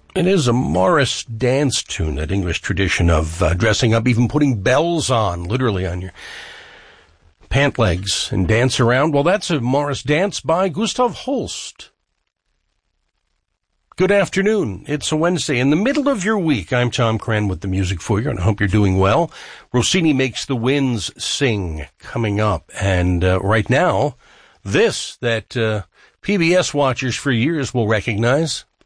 It is a Morris dance tune, that English tradition of dressing up, even putting bells on, literally on your pant legs and dance around. Well, that's a Morris dance by Gustav Holst. Good afternoon. It's a Wednesday in the middle of your week. I'm Tom Cran with the music for you, and I hope you're doing well. Rossini Makes the Winds Sing coming up. And right now, this that PBS watchers for years will recognize.